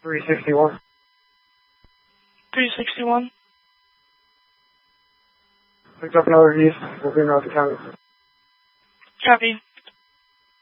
361. 361. Picked up another East. We'll be in North County. Copy.